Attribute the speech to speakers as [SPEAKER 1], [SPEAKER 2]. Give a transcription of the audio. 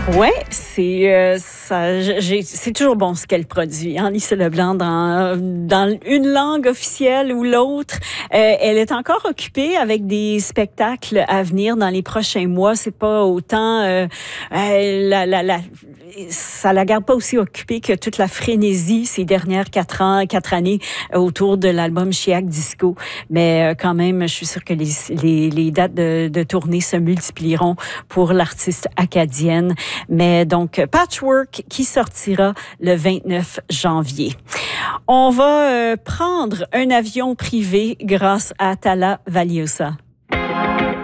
[SPEAKER 1] Ouais, c'est toujours bon ce qu'elle produit. Hein? Lisa Leblanc dans une langue officielle ou l'autre, elle est encore occupée avec des spectacles à venir dans les prochains mois. C'est pas autant ça la garde pas aussi occupée que toute la frénésie ces dernières 4 années autour de l'album Chiac Disco. Mais quand même, je suis sûre que les dates de tournée se multiplieront pour l'artiste acadienne. Mais donc, Patchwork qui sortira le 29 janvier. On va prendre un avion privé grâce à Tala Valiosa.